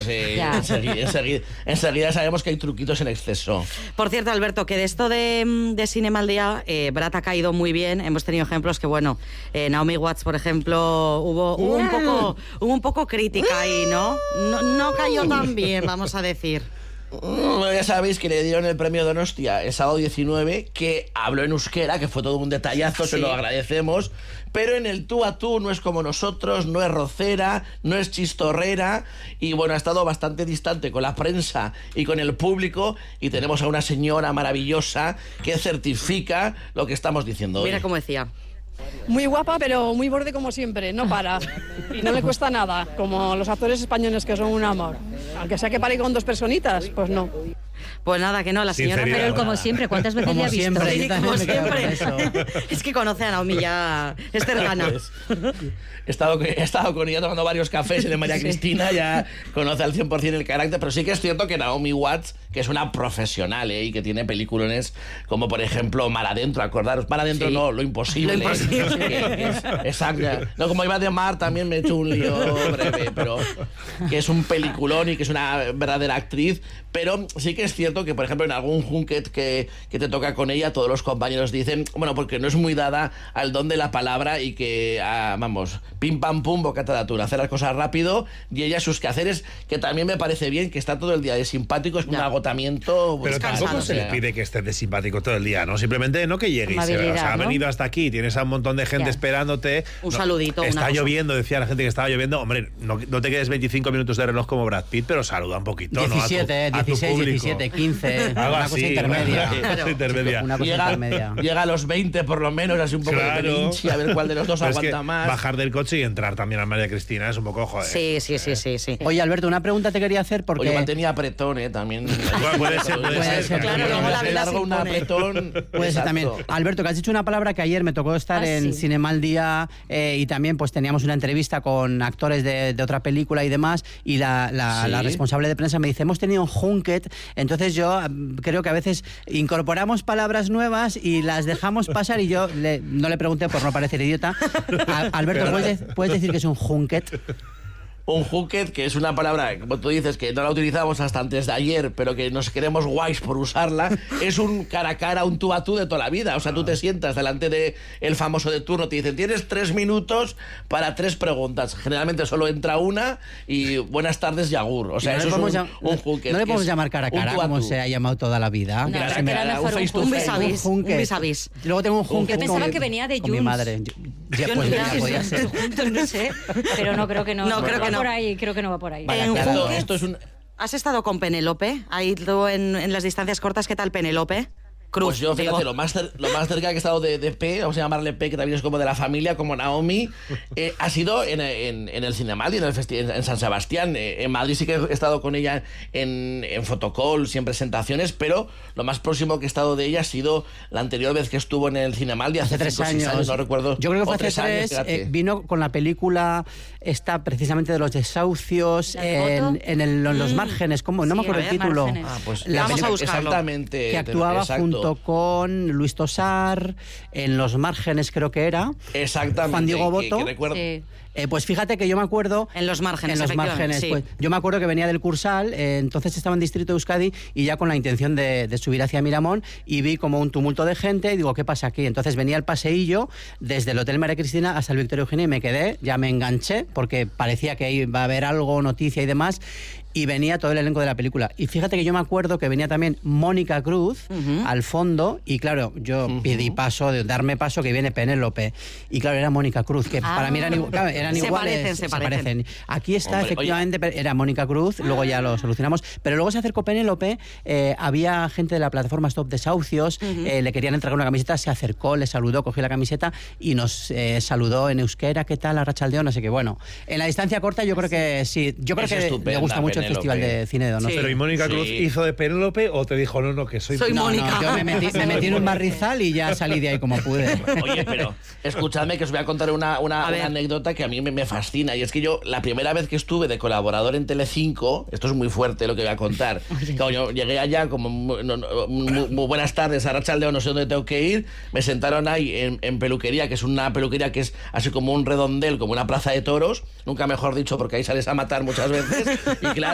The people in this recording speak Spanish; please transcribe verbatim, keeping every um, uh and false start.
Sí, enseguida, enseguida, enseguida sabemos que hay truquitos en exceso. Por cierto, Alberto, que de esto de, de Cinema al Día, eh, Brat ha caído muy bien. Hemos tenido ejemplos que, bueno, eh, Naomi Watts, por ejemplo, hubo, hubo, un poco, hubo un poco crítica ahí, ¿no? ¿no? No cayó tan bien, vamos a decir. Bueno, ya sabéis que le dieron el premio Donostia el sábado diecinueve, que habló en euskera, que fue todo un detallazo, sí. Se lo agradecemos, pero en el tú a tú no es como nosotros, no es rocera, no es chistorrera, y bueno, ha estado bastante distante con la prensa y con el público, y tenemos a una señora maravillosa que certifica lo que estamos diciendo hoy. Mira cómo decía. Muy guapa, pero muy borde como siempre, no para. Y no le cuesta nada, como los actores españoles que son un amor. Aunque sea que pare con dos personitas, pues no. Pues nada, que no, la señora... Pero él como siempre, ¿cuántas veces le ha visto? Siempre, sí, como siempre. Es que conoce a Naomi ya, es cercana. Pues, he, estado, he estado con ella tomando varios cafés en el María Cristina, ya conoce al cien por ciento el carácter, pero sí que es cierto que Naomi Watts, que es una profesional, ¿eh? Y que tiene peliculones como, por ejemplo, Mar Adentro, acordaros, Mar Adentro sí. no, Lo Imposible. Lo Imposible. Que, que es, exacto. No, como iba de mar, también me he hecho un lío breve, pero que es un peliculón y que es una verdadera actriz, pero sí que es cierto que, por ejemplo, en algún junket que, que te toca con ella, todos los compañeros dicen, bueno, porque no es muy dada al don de la palabra y que, ah, vamos, pim pam pum, bocata de atún, hacer las cosas rápido, y ella sus quehaceres, que también me parece bien, que está todo el día de simpático, es un ya. agotamiento. Pero descansado. tampoco se le pide que estés de simpático todo el día, ¿no? Simplemente no que llegue y se, o sea, ha venido ¿no? hasta aquí, tienes a un montón de gente ya. esperándote. Un no, saludito. Está una lloviendo, decía la gente que estaba lloviendo. Hombre, no, no te quedes veinticinco minutos de reloj como Brad Pitt, pero saluda un poquito, diecisiete, ¿no? A tu, dieciséis, a tu diecisiete, quince. Algo una así, cosa intermedia. Una cosa intermedia. Una cosa llega, intermedia. Llega a los veinte por lo menos, así un poco claro. de pelinchi, a ver cuál de los dos pero aguanta es que más. Bajar del coche y entrar también a María Cristina es un poco joder. Sí, sí, sí, sí, sí. Oye, Alberto, una pregunta te quería hacer porque... Oye, mantenía apretón, ¿eh? También. Bueno, puede ser, puede, puede ser. ser. Claro, luego la vida largo un apretón. Puede ser también. Alberto, que has dicho una palabra que ayer me tocó estar ah, en sí. Cinema al Día eh, y también pues teníamos una entrevista con actores de, de otra película y demás, y la, la, ¿Sí? la responsable de prensa me dice, hemos tenido un junket, entonces yo creo que a veces incorporamos palabras nuevas y las dejamos pasar, y yo le, no le pregunté por no parecer idiota. A, Alberto, ¿puedes, ¿puedes decir que es un junket? Un junket, que es una palabra, como tú dices, que no la utilizamos hasta antes de ayer, pero que nos queremos guays por usarla, es un cara a cara, un tú a tú de toda la vida. O sea, tú te sientas delante de el famoso de turno, te dicen, tienes tres minutos para tres preguntas. Generalmente solo entra una y buenas tardes, Yagur. O sea, no eso es un, llam- un junket. No le podemos es llamar cara a cara, como se ha llamado toda la vida. No, Claro, que era era mejor un face to un face. vis-a-vis. Un Un junket. vis-a-vis. Luego tengo un junket Yo pensaba con, que venía de con mi Junts. madre. Ya, Yo pues no- mira, podía ser. No sé. Pero no creo que no. No, creo va que no. por ahí, creo que no va por ahí. Vaya, En claro. Esto, Junket, esto es un... ¿has estado con Penélope? Ahí tú en, en las distancias cortas, ¿qué tal Penélope? Cruz, Pues yo, fíjate, digo. lo más, cer- lo más cerca que he estado de, de P, vamos a llamarle P, que también es como de la familia, como Naomi, eh, ha sido en, en, en el Cinemal y en, el festi- en, en San Sebastián. Eh, en Madrid sí que he estado con ella en, en fotocalls y en presentaciones, pero lo más próximo que he estado de ella ha sido la anterior vez que estuvo en el Cinemal, de hace, Hace tres cinco, seis años. años, no recuerdo. Yo creo que fue o hace tres años, tres. fíjate. eh, vino con la película esta precisamente de los desahucios ¿La en, foto? en, el- en los Mm. márgenes. ¿Cómo? No Sí, me acuerdo a el ver, título. márgenes. Ah, pues La Vamos a película buscarlo. exactamente. que actuaba exacto. junto con Luis Tosar en Los Márgenes, creo que era. Exactamente. Juan Diego que- Boto. que recuerdo- Sí. Eh, pues fíjate que yo me acuerdo... En Los Márgenes, En Los efectivamente, Márgenes. sí. Pues, yo me acuerdo que venía del Cursal, eh, entonces estaba en Distrito de Euskadi y ya con la intención de, de subir hacia Miramón, y vi como un tumulto de gente y digo, ¿qué pasa aquí? Entonces venía el paseillo desde el Hotel María Cristina hasta el Victoria Eugenia y me quedé, ya me enganché porque parecía que iba a haber algo, noticia y demás, y venía todo el elenco de la película. Y fíjate que yo me acuerdo que venía también Mónica Cruz Ujú. al fondo, y claro, yo pedí paso, de darme paso, que viene Penélope, y claro, era Mónica Cruz, que Ah. para mí eran, igu- claro, eran Se iguales. parecen, se parecen. Aquí está, Hombre, efectivamente, pero era Mónica Cruz, luego ya lo solucionamos, pero luego se acercó Penélope, eh, había gente de la plataforma Stop Desahucios, eh, le querían entregar una camiseta, se acercó, le saludó, cogió la camiseta y nos eh, saludó en euskera, ¿qué tal? Arratsaldeon, así que bueno, en la distancia corta yo creo que sí, yo creo Es que le estupenda, gusta mucho el Penélope. Festival de Cine de Donostia. Pero ¿y Mónica Sí. Cruz hizo de Penélope o te dijo, no, no, que soy... Soy No, no, Mónica. yo me metí, me metí en un barrizal y ya salí de ahí como pude. Oye, pero escuchadme que os voy a contar una, una, A una ver. anécdota que a mí me, me fascina. Y es que yo, la primera vez que estuve de colaborador en Telecinco, esto es muy fuerte lo que voy a contar. Claro, yo llegué allá como muy, no, no, muy- muy buenas tardes, Arratsaldeon, no sé dónde tengo que ir. Me sentaron ahí en, en peluquería, que es una peluquería que es así como un redondel, como una plaza de toros. Nunca mejor dicho, porque ahí sales a matar muchas veces. Y claro,